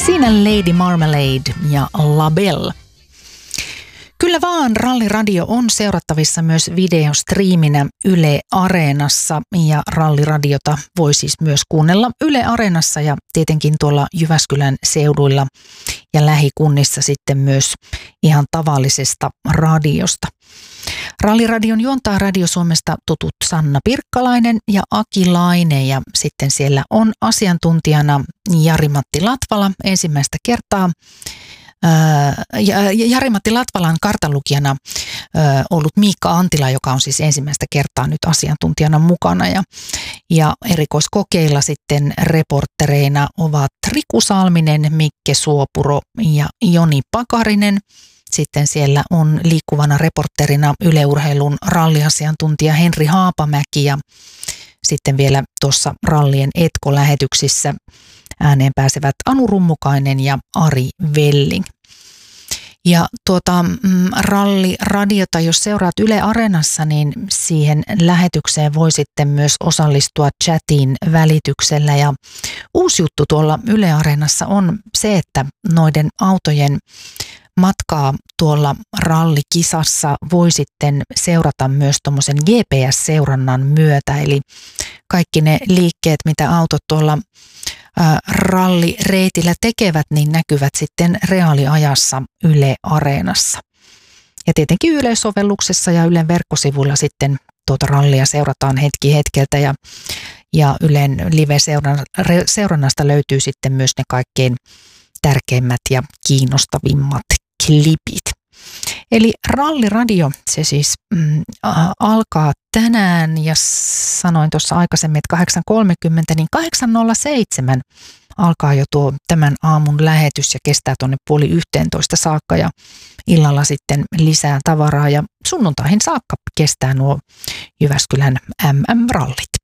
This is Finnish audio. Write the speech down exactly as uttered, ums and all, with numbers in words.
Siinä Lady Marmalade ja Labelle. Kyllä vaan, Ralliradio on seurattavissa myös videostriiminä Yle Areenassa ja Ralliradiota voi siis myös kuunnella Yle Areenassa ja tietenkin tuolla Jyväskylän seuduilla ja lähikunnissa sitten myös ihan tavallisesta radiosta. Ralliradion juontaa Radio Suomesta tutut Sanna Pirkkalainen ja Aki Laine ja sitten siellä on asiantuntijana Jari-Matti Latvala ensimmäistä kertaa. Jari-Matti Latvalan kartanlukijana ollut Miikka Antila, joka on siis ensimmäistä kertaa nyt asiantuntijana mukana. Ja, ja erikoiskokeilla sitten reporttereina ovat Riku Salminen, Mikke Suopuro ja Joni Pakarinen. Sitten siellä on liikkuvana reporterina Yle Urheilun ralliasiantuntija Henri Haapamäki ja sitten vielä tuossa rallien etkolähetyksissä ääneen pääsevät Anu Rummukainen ja Ari Velling. Ja tuota mm, ralliradiota, jos seuraat Yle Areenassa, niin siihen lähetykseen voi sitten myös osallistua chatin välityksellä. Ja uusi juttu tuolla Yle Areenassa on se, että noiden autojen matkaa tuolla rallikisassa voi sitten seurata myös tuommoisen G P S-seurannan myötä. Eli kaikki ne liikkeet, mitä autot tuolla rallireitillä tekevät, niin näkyvät sitten reaaliajassa Yle Areenassa. Ja tietenkin Yle-sovelluksessa ja Ylen verkkosivuilla sitten tuota rallia seurataan hetki hetkeltä ja, ja Ylen live-seurannasta löytyy sitten myös ne kaikkein tärkeimmät ja kiinnostavimmat klipit. Eli Ralliradio, se siis mm, alkaa tänään ja sanoin tuossa aikaisemmin, että kahdeksan kolmekymmentä, niin kahdeksan nolla seitsemän alkaa jo tuo tämän aamun lähetys ja kestää tuonne puoli yhteentoista saakka ja illalla sitten lisää tavaraa ja sunnuntaihin saakka kestää nuo Jyväskylän M M-rallit.